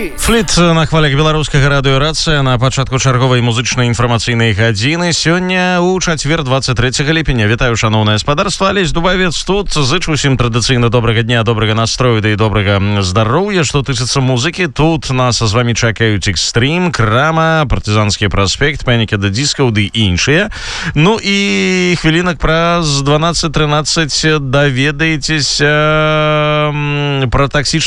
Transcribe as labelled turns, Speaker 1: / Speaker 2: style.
Speaker 1: Фліт на хвалях беларускага радыё «Рацыя» на пачатку чарговай музычнай інфармацыйнай гадзіны. Сёння ў чацвер 23 ліпеня. Вітаю, шаноўнае спадарства. Алесь Дубавец тут. Зычу усім традыцыйна добрага дня, добрага настрою, да і добрага здароўя. Што тычыцца музыкі, тут нас з вамі чакаюць Экстрим, Крама, Партызанскі праспект, Панікі да дыскаў ды іншыя. Ну і хвілінак праз 12-13 даведаецеся пра таксічны